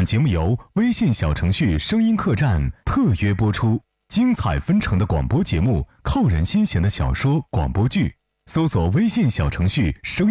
本节目由微信小程序声音客栈特约播出，精彩纷呈的广播节目，扣人心弦的小说、广播剧，搜索微信小程序声音